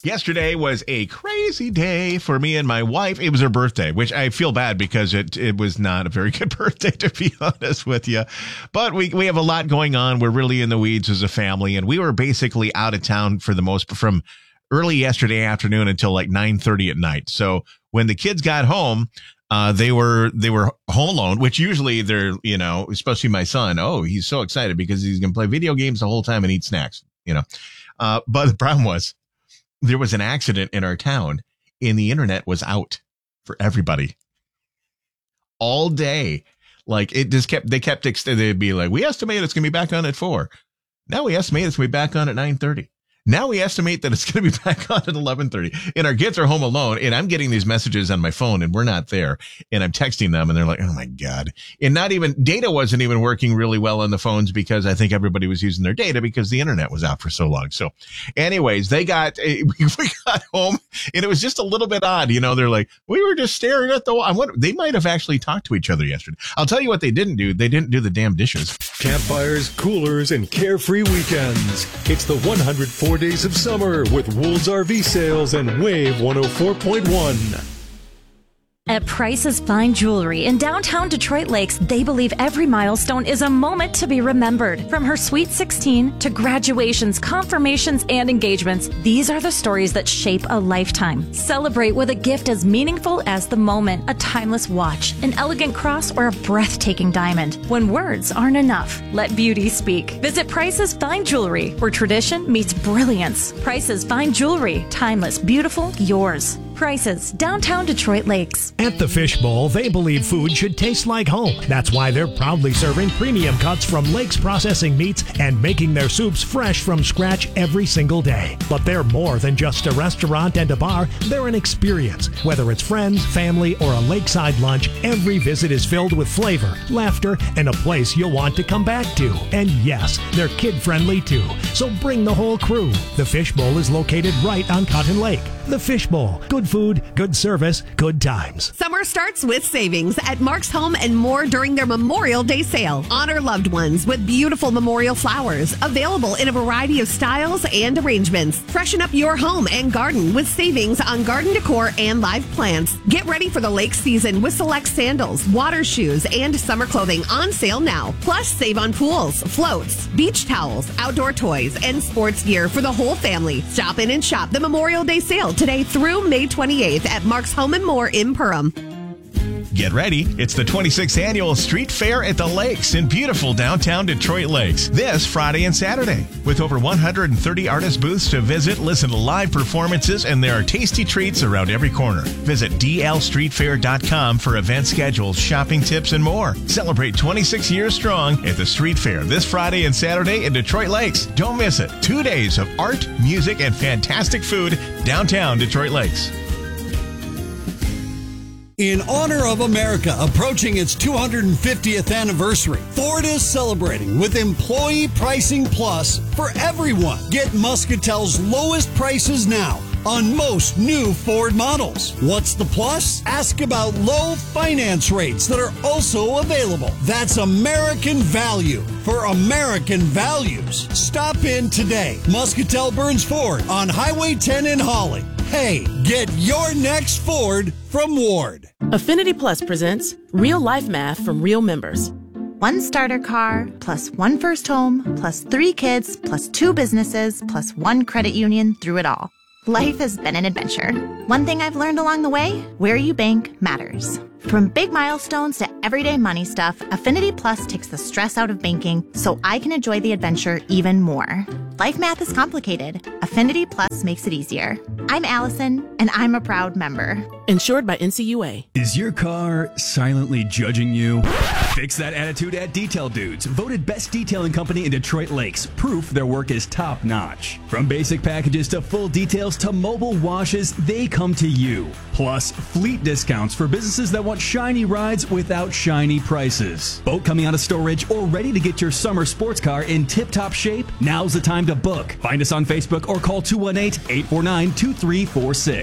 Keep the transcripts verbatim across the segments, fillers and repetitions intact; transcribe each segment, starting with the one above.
Yesterday was a crazy day for me and my wife. It was her birthday, which I feel bad because it it was not a very good birthday, to be honest with you. But we, we have a lot going on. We're really in the weeds as a family, and we were basically out of town for the most from early yesterday afternoon until like nine thirty at night. So when the kids got home, uh, they were they were home alone, which usually they're, you know, especially my son. Oh, he's so excited because he's going to play video games the whole time and eat snacks, you know. Uh, but the problem was, there was an accident in our town and the internet was out for everybody all day. Like it just kept, they kept, they'd be like, we estimate it's going to be back on at four. Now we estimate it's going to be back on at nine thirty. Now we estimate that it's going to be back on at eleven thirty, and our kids are home alone, and I'm getting these messages on my phone and we're not there, and I'm texting them and they're like, oh my God. And not even data wasn't even working really well on the phones because I think everybody was using their data because the internet was out for so long. So anyways, they got, we got home and it was just a little bit odd. You know, they're like, we were just staring at the wall. I wonder, they might have actually talked to each other yesterday. I'll tell you what they didn't do. They didn't do the damn dishes. Campfires, coolers, and carefree weekends. It's the one hundred four days of summer with Wool's R V Sales and Wave one oh four point one. At Price's Fine Jewelry in downtown Detroit Lakes, they believe every milestone is a moment to be remembered. From her Sweet sixteen to graduations, confirmations, and engagements, these are the stories that shape a lifetime. Celebrate with a gift as meaningful as the moment, a timeless watch, an elegant cross, or a breathtaking diamond. When words aren't enough, let beauty speak. Visit Price's Fine Jewelry, where tradition meets brilliance. Price's Fine Jewelry, timeless, beautiful, yours. Prices, downtown Detroit Lakes. At the Fishbowl, they believe food should taste like home. That's why they're proudly serving premium cuts from Lakes Processing Meats and making their soups fresh from scratch every single day. But they're more than just a restaurant and a bar. They're an experience. Whether it's friends, family, or a lakeside lunch, every visit is filled with flavor, laughter, and a place you'll want to come back to. And yes, they're kid-friendly too. So bring the whole crew. The Fishbowl is located right on Cotton Lake. The Fishbowl. Good food, good service, good times. Summer starts with savings at Mark's Home and More during their Memorial Day sale. Honor loved ones with beautiful memorial flowers available in a variety of styles and arrangements. Freshen up your home and garden with savings on garden decor and live plants. Get ready for the lake season with select sandals, water shoes, and summer clothing on sale now. Plus, save on pools, floats, beach towels, outdoor toys, and sports gear for the whole family. Stop in and shop the Memorial Day sale today through May twenty-eighth at Mark's Home and More in Perham. Get ready. It's the twenty-sixth Annual Street Fair at the Lakes in beautiful downtown Detroit Lakes this Friday and Saturday. With over one hundred thirty artist booths to visit, listen to live performances, and there are tasty treats around every corner. Visit d l street fair dot com for event schedules, shopping tips, and more. Celebrate twenty-six years strong at the Street Fair this Friday and Saturday in Detroit Lakes. Don't miss it. Two days of art, music, and fantastic food downtown Detroit Lakes. In honor of America approaching its two hundred fiftieth anniversary, Ford is celebrating with Employee Pricing Plus for everyone. Get Muscatel's lowest prices now on most new Ford models. What's the plus? Ask about low finance rates that are also available. That's American value for American values. Stop in today. Muscatel Burns Ford on Highway ten in Holly. Hey, get your next Ford from Ward. Affinity Plus presents Real Life Math from Real Members. One starter car, plus one first home, plus three kids, plus two businesses, plus one credit union through it all. Life has been an adventure. One thing I've learned along the way, where you bank matters. From big milestones to everyday money stuff, Affinity Plus takes the stress out of banking so I can enjoy the adventure even more. Life math is complicated. Affinity Plus makes it easier. I'm Allison, and I'm a proud member. Insured by N C U A. Is your car silently judging you? Fix that attitude at Detail Dudes. Voted best detailing company in Detroit Lakes. Proof their work is top notch. From basic packages to full details to mobile washes, they come to you. Plus, fleet discounts for businesses that want shiny rides without shiny prices. Boat coming out of storage or ready to get your summer sports car in tip-top shape? Now's the time to book. Find us on Facebook or call two one eight, eight four nine, two three four six.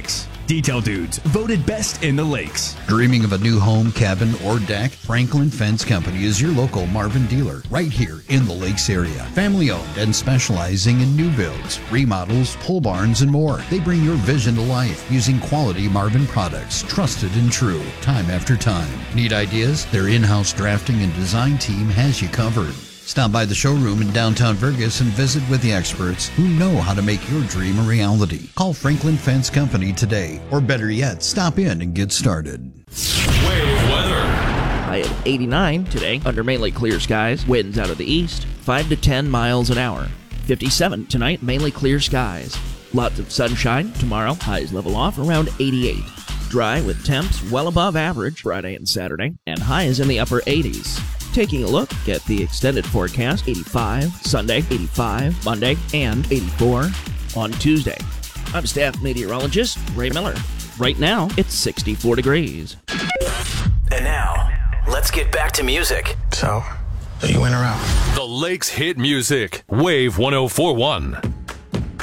Detail Dudes, voted best in the lakes. Dreaming of a new home, cabin, or deck? Franklin Fence Company is your local Marvin dealer right here in the Lakes area. Family owned and specializing in new builds, remodels, pole barns, and more. They bring your vision to life using quality Marvin products, trusted and true, time after time. Need ideas? Their in-house drafting and design team has you covered. Stop by the showroom in downtown Vergas and visit with the experts who know how to make your dream a reality. Call Franklin Fence Company today, or better yet, stop in and get started. Wave weather. High at eighty-nine today under mainly clear skies. Winds out of the east, five to ten miles an hour. fifty-seven tonight, mainly clear skies. Lots of sunshine tomorrow. Highs level off around eighty-eight. Dry with temps well above average Friday and Saturday, and highs in the upper eighties. Taking a look at the extended forecast, eighty-five Sunday, eighty-five Monday, and eighty-four on Tuesday. I'm staff meteorologist Ray Miller. Right now, it's sixty-four degrees. And now, let's get back to music. So, are you in or out? The Lakes hit music. Wave one oh four point one.